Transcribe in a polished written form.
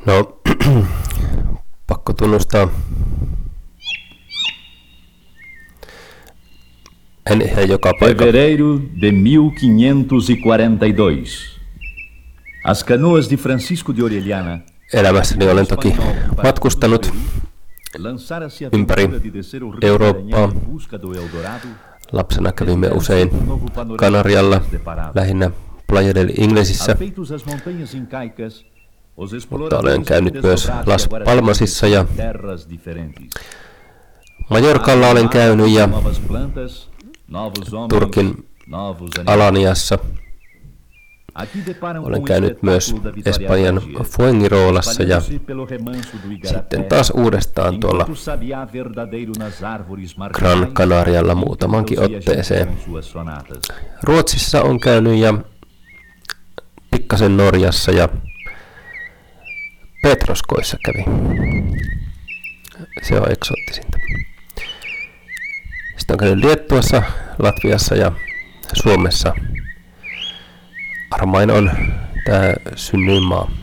No, pakko tunnustaa. En ihan joka paikka. Fevereiro de 1542. As canoas de Francisco de Orellana. Elämässäni olen toki matkustanut ympäri Eurooppaa. Lapsena kävimme usein Kanarialla, lähinnä Playa del Inglesissä, mutta olen käynyt myös Las Palmasissa ja Majorkalla olen käynyt ja Turkin Alaniassa. Olen käynyt myös Espanjan Fuengiroolassa ja sitten taas uudestaan tuolla Gran Canarialla muutamankin otteeseen. Ruotsissa on käynyt ja pikkasen Norjassa ja Petroskoissa kävi. Se on eksoottisinta. Sitten on käynyt Liettuassa, Latviassa ja Suomessa. Armain on tää synnyinmaa.